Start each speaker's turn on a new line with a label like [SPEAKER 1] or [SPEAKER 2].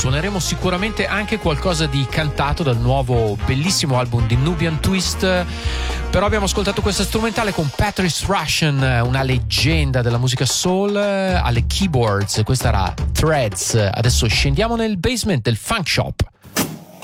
[SPEAKER 1] suoneremo sicuramente anche qualcosa di cantato dal nuovo bellissimo album di Nubian Twist. Però abbiamo ascoltato questa strumentale con Patrice Rushen, una leggenda della musica soul, alle keyboards. Questa era Threads. Adesso scendiamo nel basement del Funk Shop.